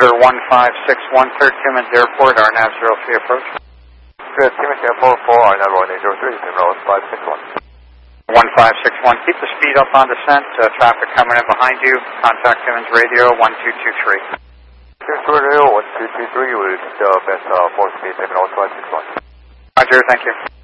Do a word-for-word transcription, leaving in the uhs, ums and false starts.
Predator one five six one, clear Timmins Airport, R N A V zero three approach. Clear Timmins Airport for R N A V one eight zero three, Timmins five six one. one five six one, keep the speed up on descent, uh, traffic coming in behind you, contact Timmins Radio one two two three. Timmins Radio one two two three, we'll keep the best uh, force speed, Timmins five six one. Roger, thank you.